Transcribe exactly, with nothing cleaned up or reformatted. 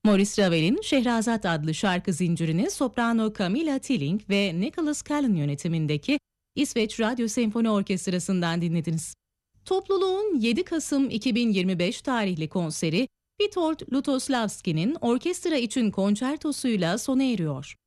Maurice Ravel'in Şehrazat adlı şarkı zincirini soprano Camilla Tilling ve Nicholas Callan yönetimindeki İsveç Radyo Senfoni Orkestrası'ndan dinlediniz. Topluluğun yedi Kasım iki bin yirmi beş tarihli konseri Witold Lutosławski'nin orkestra için konçertosuyla sona eriyor.